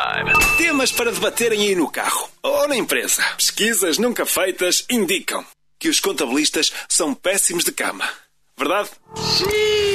Temas para debaterem aí no carro ou na empresa. Pesquisas nunca feitas indicam que os contabilistas são péssimos de cama. Verdade? Sim!